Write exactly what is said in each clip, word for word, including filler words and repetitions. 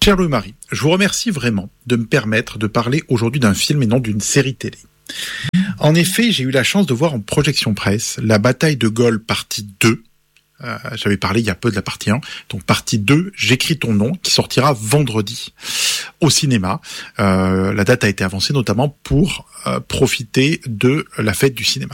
Cher Louis-Marie, je vous remercie vraiment de me permettre de parler aujourd'hui d'un film et non d'une série télé. En effet, j'ai eu la chance de voir en projection presse la bataille de Gaulle partie deux. Euh, j'avais parlé il y a peu de la partie un. Donc partie deux, J'écris ton nom, qui sortira vendredi au cinéma. Euh, la date a été avancée notamment pour euh, profiter de la fête du cinéma.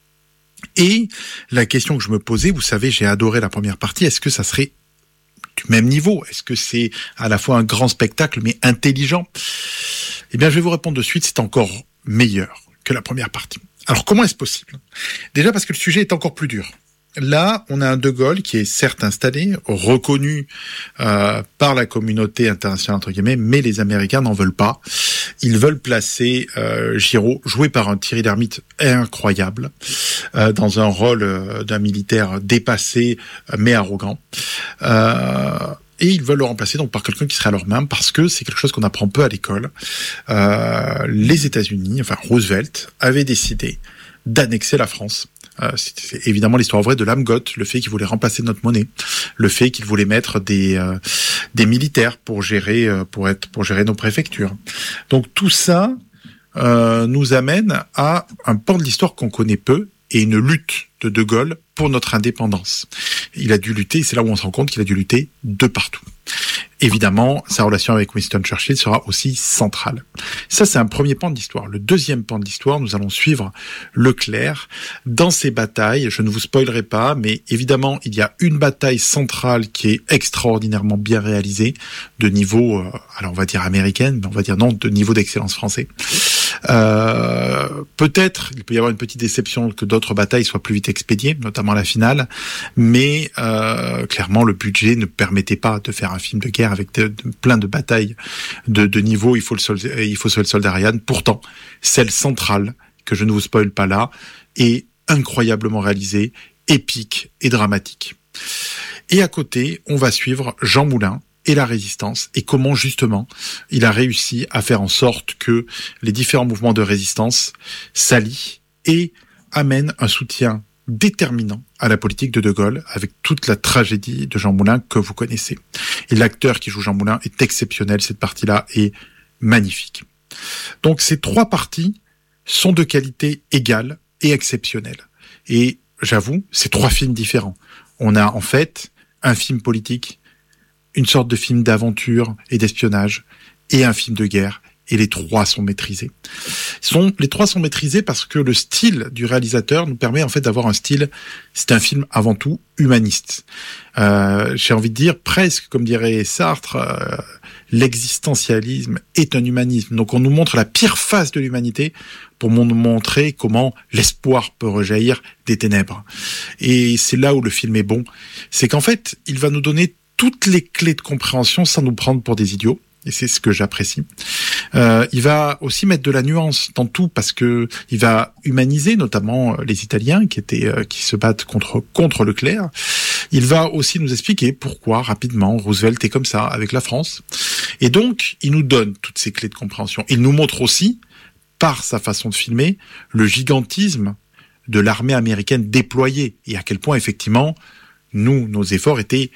Et la question que je me posais, vous savez, j'ai adoré la première partie, est-ce que ça serait du même niveau? Est-ce que c'est à la fois un grand spectacle mais intelligent? Eh bien, je vais vous répondre de suite, c'est encore meilleur que la première partie. Alors, comment est-ce possible? Déjà parce que le sujet est encore plus dur. Là, on a un De Gaulle qui est certes installé, reconnu euh, par la communauté internationale, entre guillemets, mais les Américains n'en veulent pas. Ils veulent placer euh, Giraud, joué par un Thierry Lhermitte incroyable, euh, dans un rôle euh, d'un militaire dépassé, euh, mais arrogant. Euh, et ils veulent le remplacer donc par quelqu'un qui serait à leur main, parce que c'est quelque chose qu'on apprend peu à l'école. Euh, les États-Unis, enfin Roosevelt, avaient décidé d'annexer la France. Euh, c'est évidemment l'histoire vraie de l'Amgot, le fait qu'il voulait remplacer notre monnaie, le fait qu'il voulait mettre des euh, des militaires pour gérer euh, pour être pour gérer nos préfectures. Donc tout ça euh, nous amène à un pan de l'histoire qu'on connaît peu et une lutte de De Gaulle pour notre indépendance. Il a dû lutter, c'est là où on se rend compte qu'il a dû lutter de partout. Évidemment, sa relation avec Winston Churchill sera aussi centrale. Ça, c'est un premier pan de l'histoire. Le deuxième pan de l'histoire, nous allons suivre Leclerc dans ses batailles. Je ne vous spoilerai pas, mais évidemment, il y a une bataille centrale qui est extraordinairement bien réalisée, de niveau, euh, alors on va dire américaine, mais on va dire non, de niveau d'excellence français. Euh, peut-être, il peut y avoir une petite déception que d'autres batailles soient plus vite expédiées, notamment la finale, mais euh, clairement le budget ne permettait pas de faire un film de guerre avec de, de, plein de batailles de, de niveau. Il faut le sol, il faut sauver le soldat Ryan. Pourtant, celle centrale, que je ne vous spoile pas là, est incroyablement réalisée, épique et dramatique. Et à côté, on va suivre Jean Moulin et la résistance, et comment justement il a réussi à faire en sorte que les différents mouvements de résistance s'allient et amènent un soutien déterminant à la politique de De Gaulle, avec toute la tragédie de Jean Moulin que vous connaissez. Et l'acteur qui joue Jean Moulin est exceptionnel, cette partie-là est magnifique. Donc ces trois parties sont de qualité égale et exceptionnelle. Et j'avoue, c'est trois films différents. On a en fait un film politique, une sorte de film d'aventure et d'espionnage, et un film de guerre, et les trois sont maîtrisés. Sont, les trois sont maîtrisés parce que le style du réalisateur nous permet en fait d'avoir un style, c'est un film avant tout humaniste. Euh, j'ai envie de dire, presque, comme dirait Sartre, euh, l'existentialisme est un humanisme. Donc on nous montre la pire face de l'humanité pour nous montrer comment l'espoir peut rejaillir des ténèbres. Et c'est là où le film est bon, c'est qu'en fait, il va nous donner toutes les clés de compréhension sans nous prendre pour des idiots. Et c'est ce que j'apprécie. Euh, il va aussi mettre de la nuance dans tout, parce que il va humaniser notamment les Italiens qui étaient euh, qui se battent contre contre Leclerc. Il va aussi nous expliquer pourquoi rapidement Roosevelt est comme ça avec la France. Et donc il nous donne toutes ces clés de compréhension. Il nous montre aussi, par sa façon de filmer, le gigantisme de l'armée américaine déployée, et à quel point effectivement nous nos efforts étaient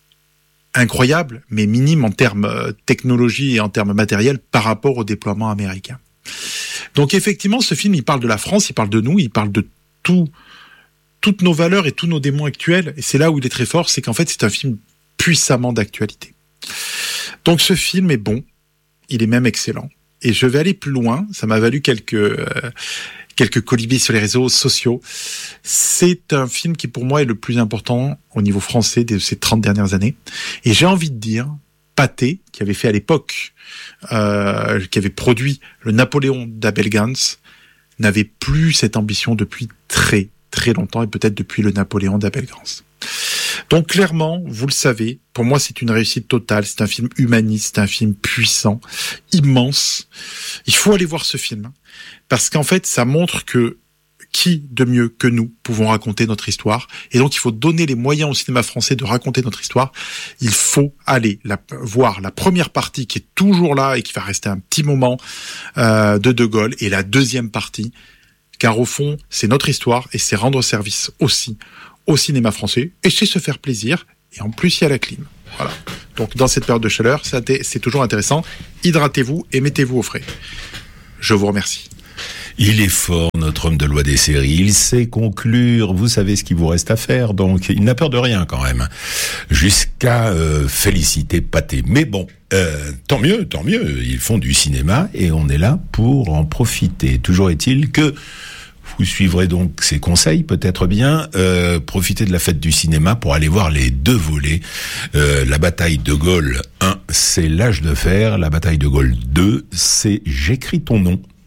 incroyable, mais minime en termes euh, technologie et en termes matériels par rapport au déploiement américain. Donc effectivement, ce film, il parle de la France, il parle de nous, il parle de tout, toutes nos valeurs et tous nos démons actuels. Et c'est là où il est très fort, c'est qu'en fait, c'est un film puissamment d'actualité. Donc ce film est bon, il est même excellent. Et je vais aller plus loin, ça m'a valu quelques... Euh, quelques colibris sur les réseaux sociaux. C'est un film qui, pour moi, est le plus important au niveau français de ces trente dernières années. Et j'ai envie de dire, Pathé, qui avait fait à l'époque, euh, qui avait produit le Napoléon d'Abel Gance, n'avait plus cette ambition depuis très, très longtemps, et peut-être depuis le Napoléon d'Abel Gance. Donc clairement, vous le savez, pour moi c'est une réussite totale, c'est un film humaniste, un film puissant, immense. Il faut aller voir ce film, parce qu'en fait ça montre que qui de mieux que nous pouvons raconter notre histoire, et donc il faut donner les moyens au cinéma français de raconter notre histoire. Il faut aller la, voir la première partie qui est toujours là et qui va rester un petit moment euh, de De Gaulle, et la deuxième partie, car au fond c'est notre histoire et c'est rendre service aussi au cinéma français, et c'est se faire plaisir, et en plus il y a la clim. Voilà. Donc dans cette période de chaleur, c'est, c'est toujours intéressant. Hydratez-vous et mettez-vous au frais. Je vous remercie. Il est fort, notre homme de loi des séries. Il sait conclure. Vous savez ce qu'il vous reste à faire. Donc, il n'a peur de rien quand même. Jusqu'à euh, féliciter Pathé. Mais bon, euh, tant mieux, tant mieux. Ils font du cinéma et on est là pour en profiter. Toujours est-il que vous suivrez donc ces conseils, peut-être bien. Euh, profitez de la fête du cinéma pour aller voir les deux volets. Euh, la bataille de Gaulle un, c'est l'âge de fer. La bataille de Gaulle deux, c'est J'écris ton nom.